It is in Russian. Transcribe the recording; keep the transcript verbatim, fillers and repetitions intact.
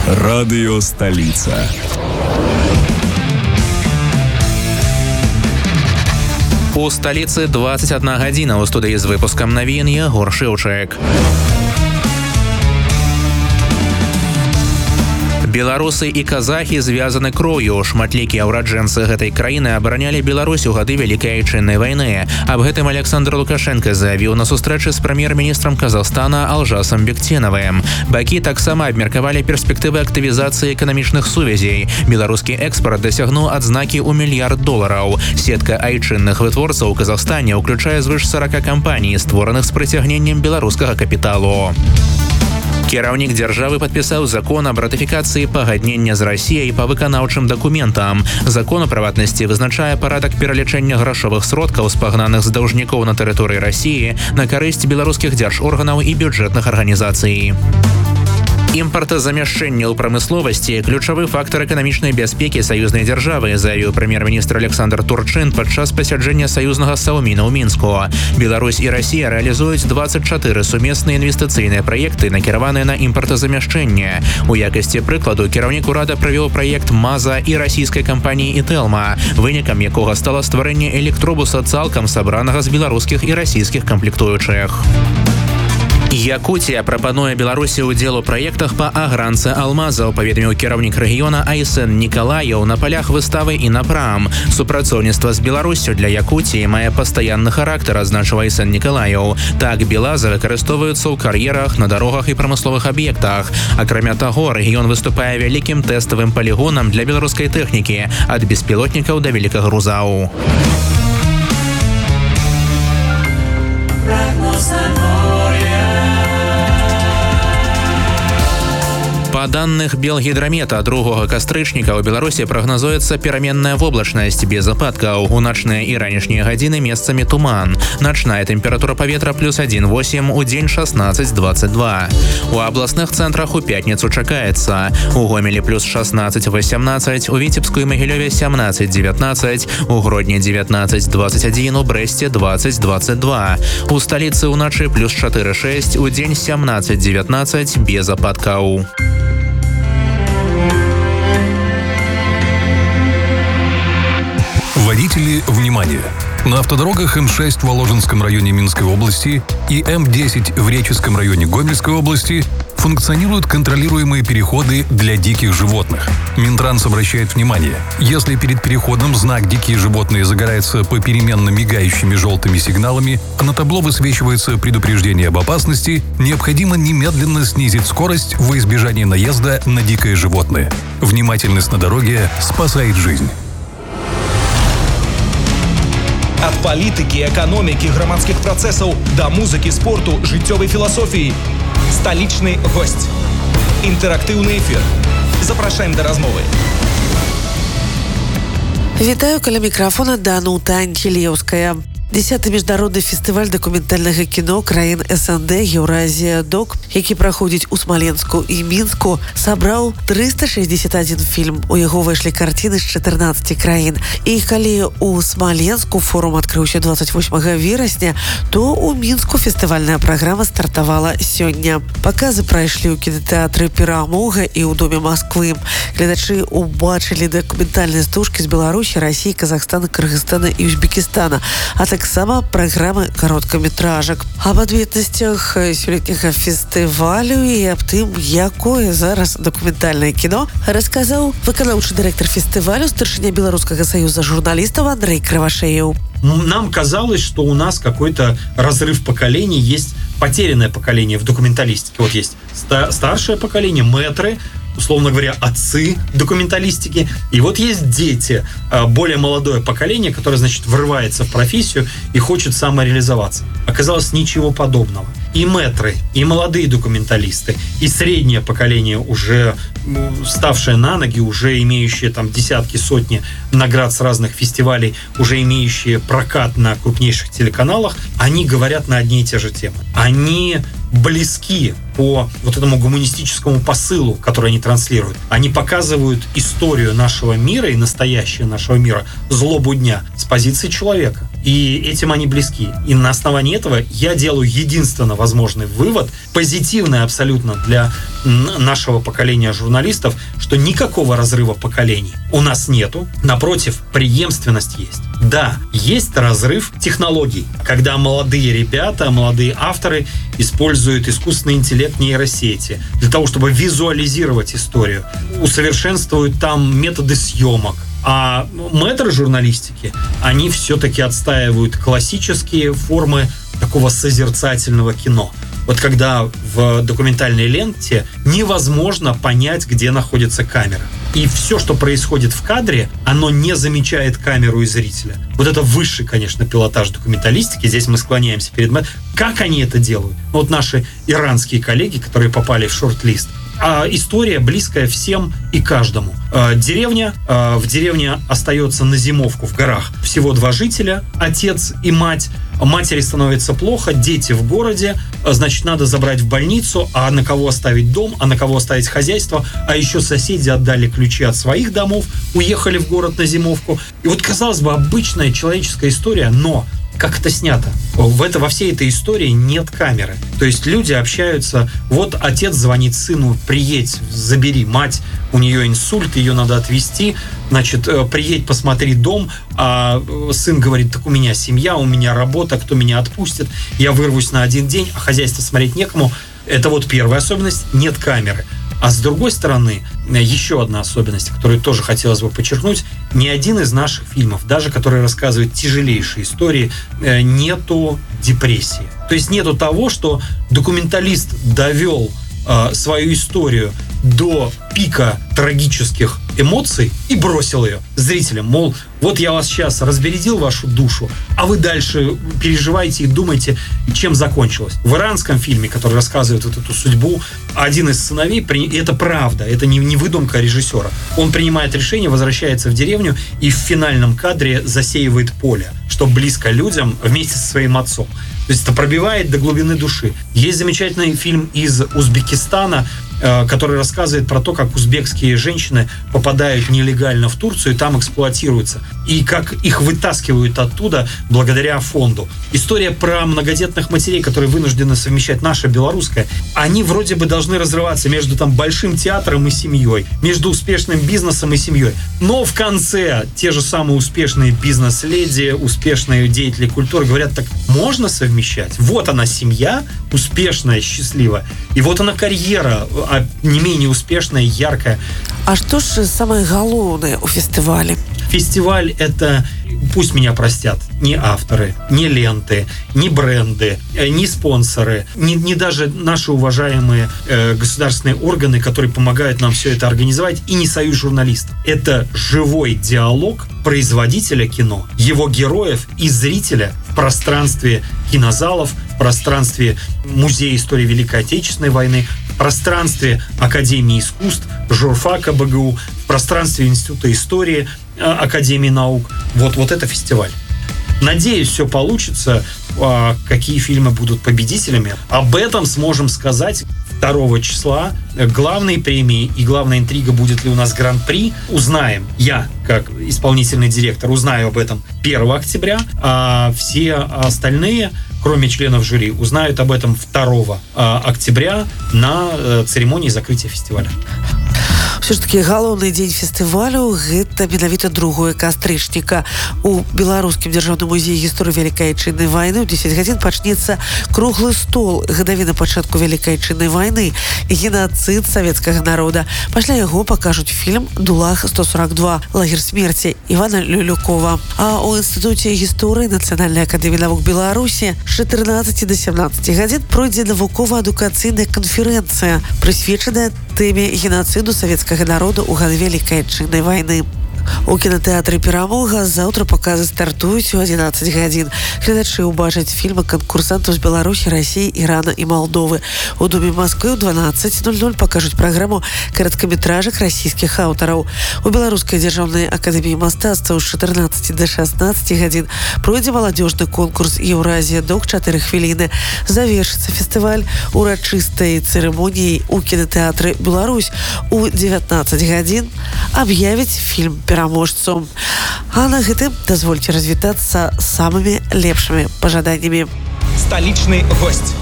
Радио «Столица». У столицы двадцать одна гадзіна. У студыі з выпускам навін Ягор Шэўчык. Беларусы і казахі звязаны кроўю. Шматлікія ўраджэнцы гэтай краіны абаранялі Беларусь у гады Вялікай Айчыннай вайны. Аб гэтым Александр Лукашенко заявіў на сустрэчы з прэм'ер-міністрам Казахстана Алжасам Бектенавым. Бакі таксама абмеркавалі перспектывы актывізацыі эканамічных сувязей. Беларускі экспарт дасягнуў адзнакі ў мільярд долараў. Сетка айчынных вытворцаў у Казахстане ўключае звыш сорока кампаній, створаных з прыцягненнем беларускага капіталу. Кіраўнік дзяржавы падпісаў закон аб ратыфікацыі пагаднення з Расіяй па выканаўчым дакументам. Закон, у прыватнасці, вызначае парадак пералічэння грашовых сродкаў, спагнаных з даўжнікоў на тэрыторыі Расіі, на карысць беларускіх дзяржорганаў і бюджэтных арганізацый. Імпартазамяшчэнне ў прамысловасці – ключавы фактар эканамічнай бяспекі саюзнай дзяржавы, заявіў прэм'ер-міністр Александр Турчин падчас пасяджэння саюзнага Саўміна ў Мінску. Беларусь і Расія рэалізуюць двадцять чатыры сумесныя інвестыцыйныя праекты, накіраваныя на імпартазамяшчэнне. У якасці прыкладу кіраўнік урада правёў праект МАЗа і расійскай кампаніі «Ітэлма», вынікам якога стала стварэнне электробуса цалкам сабранага з беларускіх і расійскіх камплектуючых. Якутія прапануе Беларусі ўдзел у праектах па агранцы алмазаў, паведаміў кіраўнік рэгіёна Айсэн Нікалаяў на палях выставы «Інапрам». Супрацоўніцтва з Беларуссю для Якутіі мае пастаянны характар, адзначыў Айсэн Нікалаяў. Так, белазы выкарыстоўваюцца ў кар'ерах, на дарогах і прамысловых аб'ектах. Акрамя таго, рэгіён выступае вялікім тэставым палігонам для беларускай тэхнікі, ад беспілотнікаў да велікагрузаў. Па данных Белгідрамета, другога кастрычніка ў Беларусі прагназуецца пераменная воблачнасць без ападкаў. У начныя і ранішнія гадзіны месцамі туман. Начная тэмпература паветра плюс адзін восемь, у дзень шаснаццаць дваццаць два. У абласных цэнтрах у пятніцу чакаецца. У Гомелі плюс шаснаццаць восемнаццаць, у Віцебску і Магілёве сямнаццаць дзевятнаццаць, у Гродні дзевятнаццаць дваццаць адзін, у Брэсце дваццаць дваццаць два. У сталіцы ўначы плюс чатыры шэсць, у дзень сямнаццаць дзевятнаццаць без ападкаў. Водители, внимание! На автодорогах эм шесть в Воложенском районе Минской области и эм десять в Реческом районе Гомельской области функционируют контролируемые переходы для диких животных. Минтранс обращает внимание, если перед переходом знак «Дикие животные» загорается попеременно мигающими желтыми сигналами, а на табло высвечивается предупреждение об опасности, необходимо немедленно снизить скорость во избежание наезда на дикое животное. Внимательность на дороге спасает жизнь. Ад палітыкі, эканомікі, грамадскіх працэсаў да музыкі, спорту, жыццёвай філасофіі. Сталічны госць. Інтэрактыўны эфір. Запрашаем да размовы. Вітаю, каля мікрафона Данута Анхілеўская. Десятый міжнародны фестываль дакументальнага кіно краін эс эн дэ «Еўразія Док», які праходзіць у Смаленску і Мінску, сабраў трыста шэсцьдзесят адзін фільм. У яго выйшлі карціны з чатырнаццаці краін. І калі у Смаленску форум адкрыўся дваццаць восьмага верасня, то у Мінску фестывальная праграма стартавала сёння. Паказы прайшлі ў кінатэатры «Перамога» і ў Доме Масквы. Гледачы убачылі дакументальныя стужкі з Беларусі, Расіі, Казахстана, Кыргызстана і Узбекістана, а так таксама праграмы кароткаметражак. Аб адметнасцях сёлетняга фестывалю і аб тым, якое зараз дакументальнае кіно, расказаў выканаўчы дырэктар фестывалю, старшыня Беларускага саюза журналістаў Андрей Кривошеев. Нам казалось, что у нас какой-то разрыв поколений, есть потерянное поколение в документалистике. Вот есть старшее поколение, мэтры, условно говоря, отцы документалистики. И вот есть дети, более молодое поколение, которое, значит, врывается в профессию и хочет самореализоваться. Оказалось, ничего подобного. И мэтры, и молодые документалисты, и среднее поколение, уже ставшее на ноги, уже имеющие там десятки, сотни наград с разных фестивалей, уже имеющие прокат на крупнейших телеканалах, они говорят на одни и те же темы. Они близки по вот этому гуманистическому посылу, который они транслируют. Они показывают историю нашего мира и настоящее нашего мира, злобу дня, с позиции человека. И этим они близки. И на основании этого я делаю единственно возможный вывод, позитивный абсолютно для нашего поколения журналистов, что никакого разрыва поколений у нас нету. Напротив, преемственность есть. Да, есть разрыв технологий, когда молодые ребята, молодые авторы используют искусственный интеллект, нейросети для того, чтобы визуализировать историю, усовершенствуют там методы съемок. А мэтры журналистики, они все-таки отстаивают классические формы такого созерцательного кино. Вот когда в документальной ленте невозможно понять, где находится камера. И все, что происходит в кадре, оно не замечает камеру и зрителя. Вот это высший, конечно, пилотаж документалистики. Здесь мы склоняемся перед... Как они это делают? Вот наши иранские коллеги, которые попали в шорт-лист, а история близкая всем и каждому. А, деревня. А, в деревне остается на зимовку в горах всего два жителя, отец и мать. Матери становится плохо, дети в городе, значит, надо забрать в больницу, а на кого оставить дом, а на кого оставить хозяйство, а еще соседи отдали ключи от своих домов, уехали в город на зимовку. И вот, казалось бы, обычная человеческая история, но как это снято? В это, во всей этой истории нет камеры. То есть люди общаются, вот отец звонит сыну: приедь, забери мать, у нее инсульт, ее надо отвезти, значит, приедь, посмотри дом, а сын говорит: так у меня семья, у меня работа, кто меня отпустит, я вырвусь на один день, а хозяйство смотреть некому. Это вот первая особенность, нет камеры. А с другой стороны, еще одна особенность, которую тоже хотелось бы подчеркнуть: ни один из наших фильмов, даже которые рассказывают тяжелейшие истории, нету депрессии. То есть нету того, что документалист довел э, свою историю до пика трагических эмоций и бросил ее зрителям. Мол, вот я вас сейчас разбередил вашу душу, а вы дальше переживаете и думаете, чем закончилось. В иранском фильме, который рассказывает вот эту судьбу, один из сыновей, и это правда, это не, не выдумка режиссера, он принимает решение, возвращается в деревню и в финальном кадре засеивает поле, что близко людям, вместе со своим отцом. То есть это пробивает до глубины души. Есть замечательный фильм из Узбекистана, который рассказывает про то, как узбекские женщины попадают нелегально в Турцию и там эксплуатируются. И как их вытаскивают оттуда благодаря фонду. История про многодетных матерей, которые вынуждены совмещать наше белорусское. Они вроде бы должны разрываться между там большим театром и семьей, между успешным бизнесом и семьей. Но в конце те же самые успешные бизнес-леди, успешные деятели культуры говорят: так можно совмещать? Вот она семья, успешная, счастливая. И вот она карьера, а не менее успешная, яркая. А что ж самое главное у фестиваля? Фестиваль — это, пусть меня простят, не авторы, не ленты, не бренды, не спонсоры, не, не даже наши уважаемые э, государственные органы, которые помогают нам все это организовать, и не союз журналистов. Это живой диалог производителя кино, его героев и зрителя в пространстве кинозалов, в пространстве Музея истории Великой Отечественной войны, в пространстве Академии искусств, журфака БГУ, в пространстве Института истории Академии наук. Вот, вот это фестиваль. Надеюсь, все получится. Какие фильмы будут победителями? Об этом сможем сказать второго числа. Главные премии и главная интрига, будет ли у нас гран-при, узнаем. Я, как исполнительный директор, узнаю об этом первого октября, а все остальные, кроме членов жюри, узнают об этом второго октября на церемонии закрытия фестиваля. Все ж таки галоўны дзень фестывалю гэта менавіта другое кастрычніка. У беларускім дзяржаўным музеі гісторыі Вялікай Айчыннай вайны ў дзесяць гадзін пачнецца круглы стол гадавіна пачатку Вялікай Айчыннай вайны, геноцид савецкага народа. Пасля яго пакажуць фільм «Дулах сто сорок два. Лагер смерці» Івана Люлюкова. А ў Інстытуце гісторыі Нацыянальнай акадэміі навук Беларусі з чатырнаццаці да сямнаццаці гадзін пройдзе навукова-адукацыйная канферэнцыя, прысвечаная тэме геноциду савецкага народа ў гады Вялікай Айчыннай вайны. У кінотэатры «Перамога» заўтра паказы стартуюць у адзінаццаць гадзін. Гледачы ўбачаць фільмы канкурсантаў з Беларусі, Расіі, Ірана і Малдовы. У Доме Масквы ў дванаццаць ноль ноль пакажуць праграму кароткаметражак расійскіх аўтараў. У Беларускай дзяржаўнай акадэміі мастацтва з чатырнаццаці да шаснаццаці гадзін пройдзе маладзёжны конкурс «Еўразія Док» чатыры хвіліны. Завершыцца фестываль урачыстай цырымоніяй у кінотэатры «Беларусь». У дзевятнаццаць гадзін аб'явіць фільм пераможцу. А на гэтым дазвольце развітацца самымі лепшымі пажаданнямі. Столичный гость.